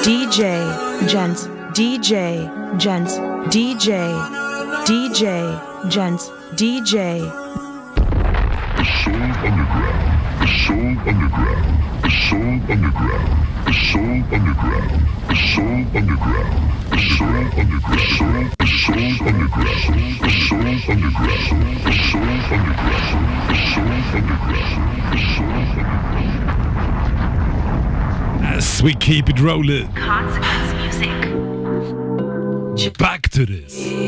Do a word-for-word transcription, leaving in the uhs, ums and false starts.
D J Gents, D J Gents, D J, D J Gents, D J. The Soul Underground, the Soul Underground, the Soul Underground, the Soul Underground, the Soul Underground, the Soul Underground, the Soul Underground, the Soul Underground, the Soul Underground, the Soul Underground, the Soul Underground. As we keep it rolling. Consequence music. Back to this.